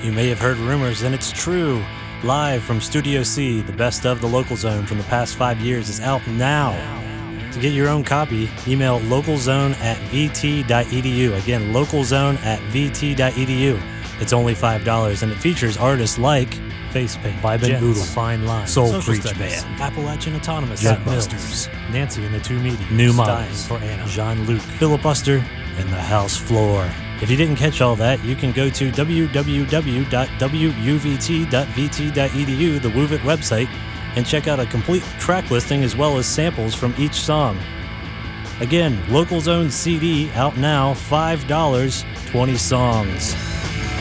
You may have heard rumors, and it's true. Live from Studio C, the best of the Local Zone from the past 5 years is out now. To get your own copy, email localzone@vt.edu. Again, localzone@vt.edu. It's only $5, and it features artists like Facepaint, Vibe and Boodle, Fine Line, Soul Preach Band, Appalachian Autonomous, Busters, Nancy and the Two Meetings, New Minds for Anna, Jean-Luc, Filibuster, and the House Floor. If you didn't catch all that, you can go to www.wuvt.vt.edu, the Woovit website, and check out a complete track listing as well as samples from each song. Again, Local Zone CD out now, $5, 20 songs.